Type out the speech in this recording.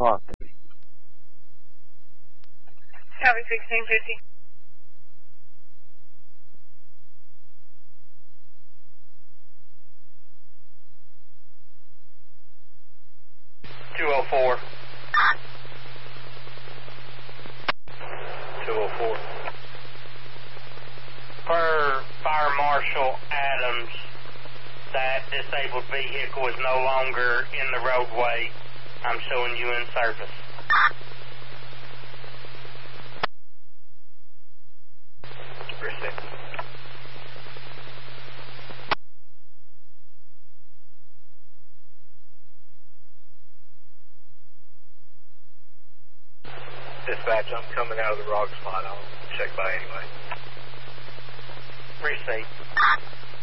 Talk to me. Copy 1650. $204. 204. Per Fire Marshal Adams, that disabled vehicle is no longer in the roadway. I'm showing you in service. Received. Dispatch, I'm coming out of the wrong spot. I'll check by anyway. Received.